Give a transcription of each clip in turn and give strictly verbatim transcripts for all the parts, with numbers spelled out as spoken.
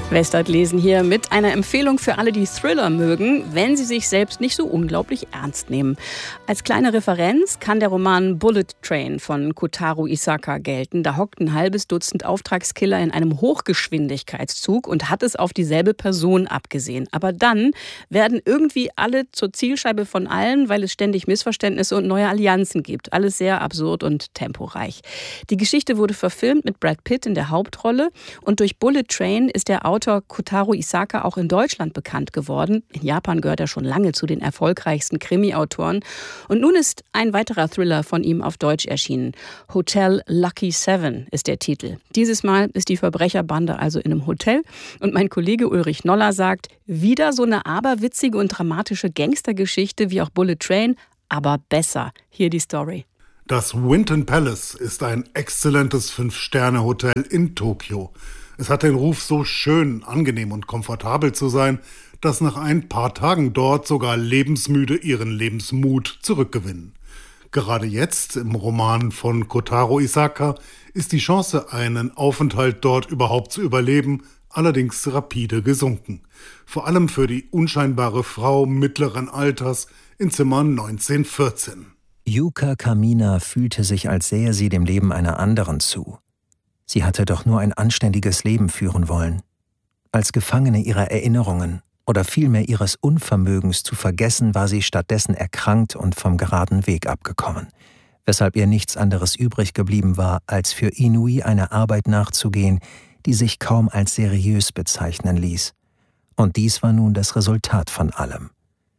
Westart lesen hier mit einer Empfehlung für alle, die Thriller mögen, wenn sie sich selbst nicht so unglaublich ernst nehmen. Als kleine Referenz kann der Roman Bullet Train von Kotaro Isaka gelten. Da hockt ein halbes Dutzend Auftragskiller in einem Hochgeschwindigkeitszug und hat es auf dieselbe Person abgesehen. Aber dann werden irgendwie alle zur Zielscheibe von allen, weil es ständig Missverständnisse und neue Allianzen gibt. Alles sehr absurd und temporeich. Die Geschichte wurde verfilmt mit Brad Pitt in der Hauptrolle und durch Bullet Train ist der Autor Kotaro Isaka auch in Deutschland bekannt geworden. In Japan gehört er schon lange zu den erfolgreichsten Krimi-Autoren. Und nun ist ein weiterer Thriller von ihm auf Deutsch erschienen. Hotel Lucky Seven ist der Titel. Dieses Mal ist die Verbrecherbande also in einem Hotel. Und mein Kollege Ulrich Noller sagt, wieder so eine aberwitzige und dramatische Gangstergeschichte wie auch Bullet Train, aber besser. Hier die Story. Das Winton Palace ist ein exzellentes Fünf-Sterne-Hotel in Tokio. Es hat den Ruf, so schön, angenehm und komfortabel zu sein, dass nach ein paar Tagen dort sogar Lebensmüde ihren Lebensmut zurückgewinnen. Gerade jetzt, im Roman von Kotaro Isaka, ist die Chance, einen Aufenthalt dort überhaupt zu überleben, allerdings rapide gesunken. Vor allem für die unscheinbare Frau mittleren Alters in Zimmer neunzehnhundertvierzehn. Yuka Kamina fühlte sich, als sähe sie dem Leben einer anderen zu. Sie hatte doch nur ein anständiges Leben führen wollen. Als Gefangene ihrer Erinnerungen oder vielmehr ihres Unvermögens zu vergessen, war sie stattdessen erkrankt und vom geraden Weg abgekommen, weshalb ihr nichts anderes übrig geblieben war, als für Inui einer Arbeit nachzugehen, die sich kaum als seriös bezeichnen ließ. Und dies war nun das Resultat von allem.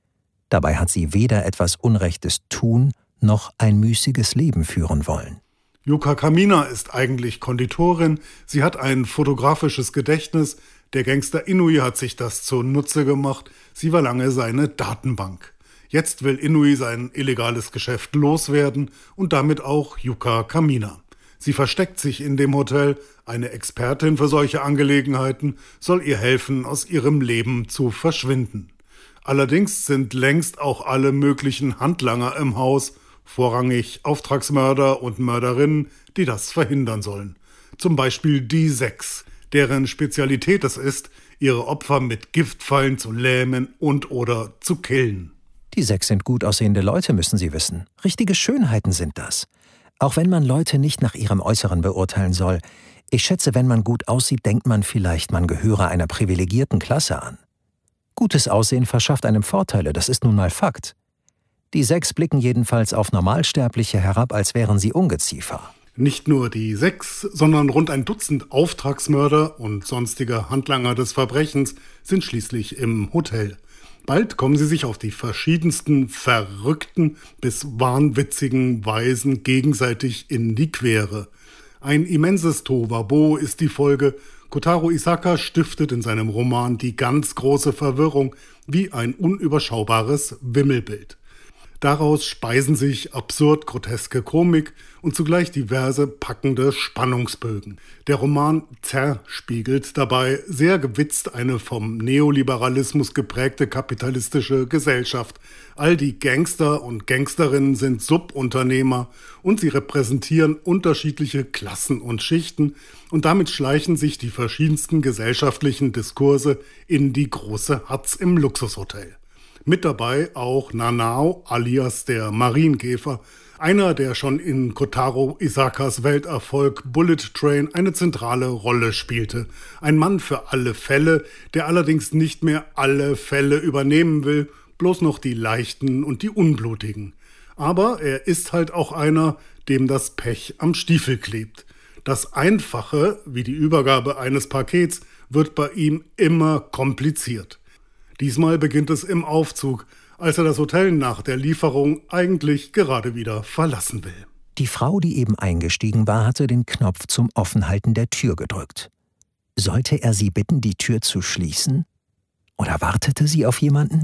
Dabei hat sie weder etwas Unrechtes tun, noch ein müßiges Leben führen wollen. Yuka Kamina ist eigentlich Konditorin, sie hat ein fotografisches Gedächtnis, der Gangster Inui hat sich das zunutze gemacht, sie war lange seine Datenbank. Jetzt will Inui sein illegales Geschäft loswerden und damit auch Yuka Kamina. Sie versteckt sich in dem Hotel, eine Expertin für solche Angelegenheiten soll ihr helfen, aus ihrem Leben zu verschwinden. Allerdings sind längst auch alle möglichen Handlanger im Haus, vorrangig Auftragsmörder und Mörderinnen, die das verhindern sollen. Zum Beispiel die Sechs, deren Spezialität es ist, ihre Opfer mit Giftpfeilen zu lähmen und oder zu killen. Die Sechs sind gut aussehende Leute, müssen Sie wissen. Richtige Schönheiten sind das. Auch wenn man Leute nicht nach ihrem Äußeren beurteilen soll. Ich schätze, wenn man gut aussieht, denkt man vielleicht, man gehöre einer privilegierten Klasse an. Gutes Aussehen verschafft einem Vorteile, das ist nun mal Fakt. Die Sechs blicken jedenfalls auf Normalsterbliche herab, als wären sie Ungeziefer. Nicht nur die Sechs, sondern rund ein Dutzend Auftragsmörder und sonstige Handlanger des Verbrechens sind schließlich im Hotel. Bald kommen sie sich auf die verschiedensten verrückten bis wahnwitzigen Weisen gegenseitig in die Quere. Ein immenses Tohuwabohu ist die Folge. Kotaro Isaka stiftet in seinem Roman die ganz große Verwirrung wie ein unüberschaubares Wimmelbild. Daraus speisen sich absurd-groteske Komik und zugleich diverse packende Spannungsbögen. Der Roman zerspiegelt dabei sehr gewitzt eine vom Neoliberalismus geprägte kapitalistische Gesellschaft. All die Gangster und Gangsterinnen sind Subunternehmer und sie repräsentieren unterschiedliche Klassen und Schichten und damit schleichen sich die verschiedensten gesellschaftlichen Diskurse in die große Hatz im Luxushotel. Mit dabei auch Nanao alias der Marienkäfer, einer, der schon in Kotaro Isakas Welterfolg Bullet Train eine zentrale Rolle spielte. Ein Mann für alle Fälle, der allerdings nicht mehr alle Fälle übernehmen will, bloß noch die leichten und die unblutigen. Aber er ist halt auch einer, dem das Pech am Stiefel klebt. Das Einfache, wie die Übergabe eines Pakets, wird bei ihm immer kompliziert. Diesmal beginnt es im Aufzug, als er das Hotel nach der Lieferung eigentlich gerade wieder verlassen will. Die Frau, die eben eingestiegen war, hatte den Knopf zum Offenhalten der Tür gedrückt. Sollte er sie bitten, die Tür zu schließen? Oder wartete sie auf jemanden?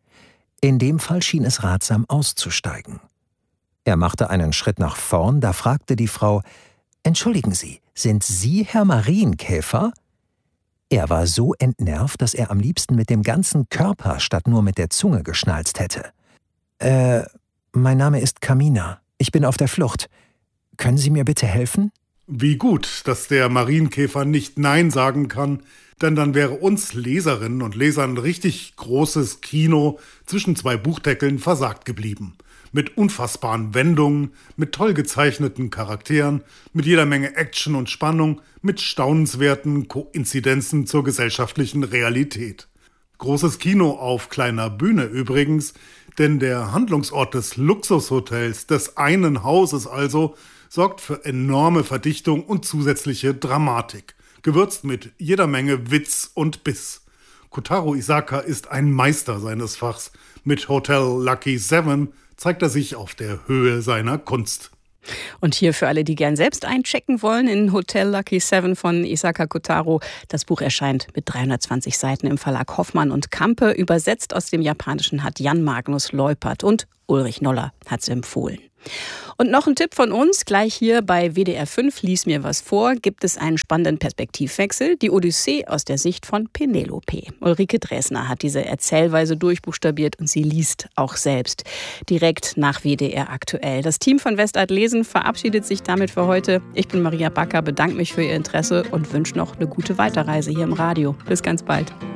In dem Fall schien es ratsam, auszusteigen. Er machte einen Schritt nach vorn, da fragte die Frau: »Entschuldigen Sie, sind Sie Herr Marienkäfer?« Er war so entnervt, dass er am liebsten mit dem ganzen Körper statt nur mit der Zunge geschnalzt hätte. »Äh, mein Name ist Kamina. Ich bin auf der Flucht. Können Sie mir bitte helfen?« Wie gut, dass der Marienkäfer nicht Nein sagen kann, Denn dann wäre uns Leserinnen und Lesern richtig großes Kino zwischen zwei Buchdeckeln versagt geblieben. Mit unfassbaren Wendungen, mit toll gezeichneten Charakteren, mit jeder Menge Action und Spannung, mit staunenswerten Koinzidenzen zur gesellschaftlichen Realität. Großes Kino auf kleiner Bühne übrigens, denn der Handlungsort des Luxushotels, des einen Hauses also, sorgt für enorme Verdichtung und zusätzliche Dramatik, gewürzt mit jeder Menge Witz und Biss. Kotaro Isaka ist ein Meister seines Fachs. Mit Hotel Lucky Seven zeigt er sich auf der Höhe seiner Kunst. Und hier für alle, die gern selbst einchecken wollen, in Hotel Lucky Seven von Isaka Kotaro. Das Buch erscheint mit dreihundertzwanzig Seiten im Verlag Hoffmann und Campe. Übersetzt aus dem Japanischen hat Jan Magnus Leupert und Ulrich Noller hat es empfohlen. Und noch ein Tipp von uns, gleich hier bei W D R fünf, lies mir was vor, gibt es einen spannenden Perspektivwechsel, die Odyssee aus der Sicht von Penelope. Ulrike Dresner hat diese Erzählweise durchbuchstabiert und sie liest auch selbst, direkt nach W D R aktuell. Das Team von Westart Lesen verabschiedet sich damit für heute. Ich bin Maria Backer, bedanke mich für Ihr Interesse und wünsche noch eine gute Weiterreise hier im Radio. Bis ganz bald.